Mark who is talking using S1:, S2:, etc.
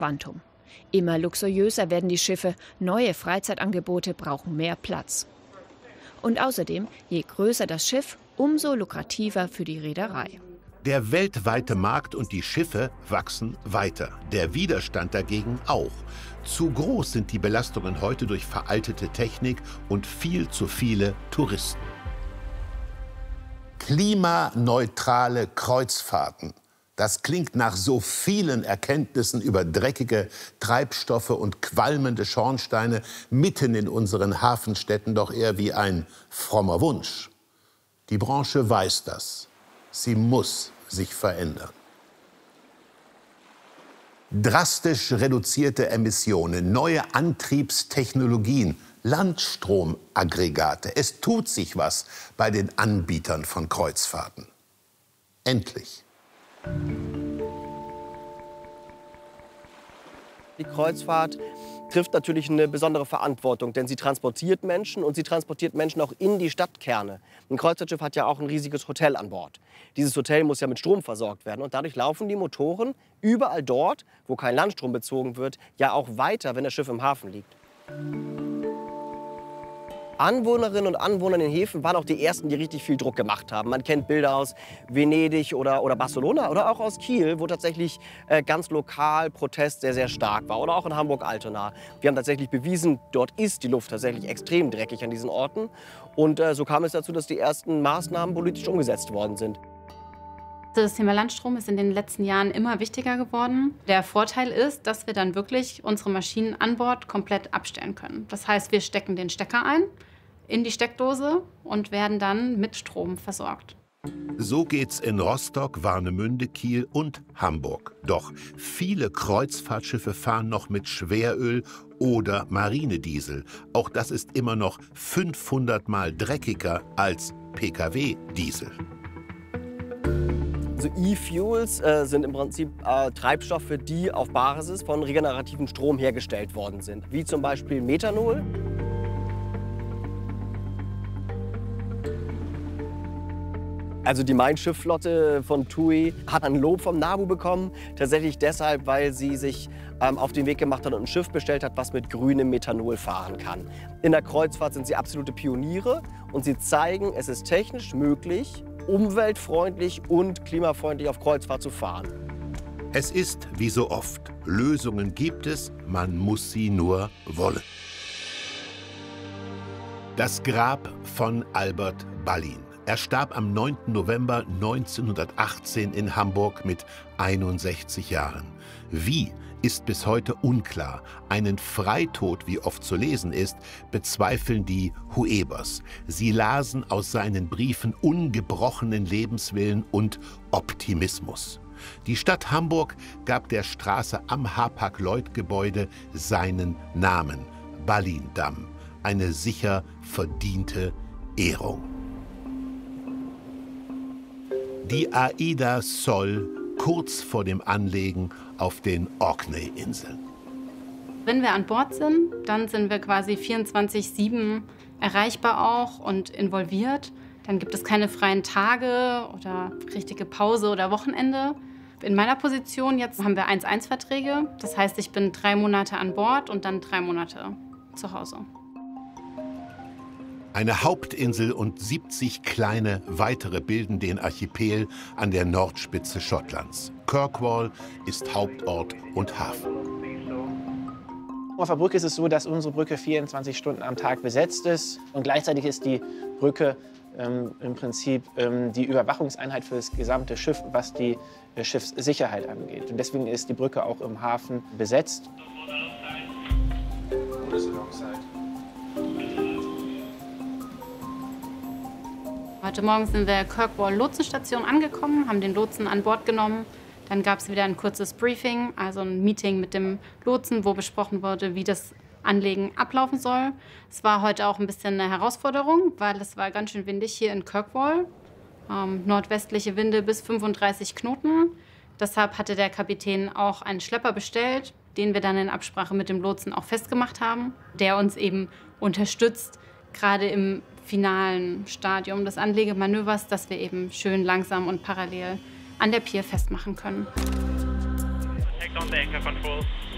S1: Bantum. Immer luxuriöser werden die Schiffe, neue Freizeitangebote brauchen mehr Platz. Und außerdem, je größer das Schiff, umso lukrativer für die Reederei.
S2: Der weltweite Markt und die Schiffe wachsen weiter. Der Widerstand dagegen auch. Zu groß sind die Belastungen heute durch veraltete Technik und viel zu viele Touristen. Klimaneutrale Kreuzfahrten. Das klingt nach so vielen Erkenntnissen über dreckige Treibstoffe und qualmende Schornsteine mitten in unseren Hafenstädten doch eher wie ein frommer Wunsch. Die Branche weiß das. Sie muss sich verändern. Drastisch reduzierte Emissionen, neue Antriebstechnologien, Landstromaggregate. Es tut sich was bei den Anbietern von Kreuzfahrten. Endlich.
S3: Die Kreuzfahrt trifft natürlich eine besondere Verantwortung, denn sie transportiert Menschen und sie transportiert Menschen auch in die Stadtkerne. Ein Kreuzfahrtschiff hat ja auch ein riesiges Hotel an Bord. Dieses Hotel muss ja mit Strom versorgt werden und dadurch laufen die Motoren überall dort, wo kein Landstrom bezogen wird, ja auch weiter, wenn das Schiff im Hafen liegt. Anwohnerinnen und Anwohner in den Häfen waren auch die ersten, die richtig viel Druck gemacht haben. Man kennt Bilder aus Venedig oder Barcelona oder auch aus Kiel, wo tatsächlich ganz lokal Protest sehr, sehr stark war. Oder auch in Hamburg-Altona. Wir haben tatsächlich bewiesen, dort ist die Luft tatsächlich extrem dreckig an diesen Orten. Und so kam es dazu, dass die ersten Maßnahmen politisch umgesetzt worden sind.
S4: Das Thema Landstrom ist in den letzten Jahren immer wichtiger geworden. Der Vorteil ist, dass wir dann wirklich unsere Maschinen an Bord komplett abstellen können. Das heißt, wir stecken den Stecker ein in die Steckdose und werden dann mit Strom versorgt.
S2: So geht's in Rostock, Warnemünde, Kiel und Hamburg. Doch viele Kreuzfahrtschiffe fahren noch mit Schweröl oder Marinediesel. Auch das ist immer noch 500 Mal dreckiger als Pkw-Diesel.
S3: Also E-Fuels sind im Prinzip Treibstoffe, die auf Basis von regenerativem Strom hergestellt worden sind, wie zum Beispiel Methanol. Also die Mein-Schiff-Flotte von TUI hat ein Lob vom NABU bekommen, tatsächlich deshalb, weil sie sich auf den Weg gemacht hat und ein Schiff bestellt hat, was mit grünem Methanol fahren kann. In der Kreuzfahrt sind sie absolute Pioniere und sie zeigen, es ist technisch möglich, umweltfreundlich und klimafreundlich auf Kreuzfahrt zu fahren.
S2: Es ist wie so oft. Lösungen gibt es, man muss sie nur wollen. Das Grab von Albert Ballin. Er starb am 9. November 1918 in Hamburg mit 61 Jahren. Wie, ist bis heute unklar. Einen Freitod, wie oft zu lesen ist, bezweifeln die Huebers. Sie lasen aus seinen Briefen ungebrochenen Lebenswillen und Optimismus. Die Stadt Hamburg gab der Straße am Hapag-Lloyd-Gebäude seinen Namen, Ballindamm, eine sicher verdiente Ehrung. Die AIDA Sol kurz vor dem Anlegen auf den Orkney-Inseln.
S4: Wenn wir an Bord sind, dann sind wir quasi 24/7 erreichbar auch und involviert. Dann gibt es keine freien Tage oder richtige Pause oder Wochenende. In meiner Position jetzt haben wir 1-1-Verträge. Das heißt, ich bin 3 Monate an Bord und dann 3 Monate zu Hause.
S2: Eine Hauptinsel und 70 kleine weitere bilden den Archipel an der Nordspitze Schottlands. Kirkwall ist Hauptort und Hafen.
S5: Auf der Brücke ist es so, dass unsere Brücke 24 Stunden am Tag besetzt ist. Und gleichzeitig ist die Brücke im Prinzip die Überwachungseinheit für das gesamte Schiff, was die Schiffssicherheit angeht. Und deswegen ist die Brücke auch im Hafen besetzt.
S4: Heute Morgen sind wir Kirkwall Lotsenstation angekommen, haben den Lotsen an Bord genommen. Dann gab es wieder ein kurzes Briefing, also ein Meeting mit dem Lotsen, wo besprochen wurde, wie das Anlegen ablaufen soll. Es war heute auch ein bisschen eine Herausforderung, weil es war ganz schön windig hier in Kirkwall. Nordwestliche Winde bis 35 Knoten. Deshalb hatte der Kapitän auch einen Schlepper bestellt, den wir dann in Absprache mit dem Lotsen auch festgemacht haben, der uns eben unterstützt, gerade im finalen Stadium des Anlegemanövers, dass wir eben schön langsam und parallel an der Pier festmachen können.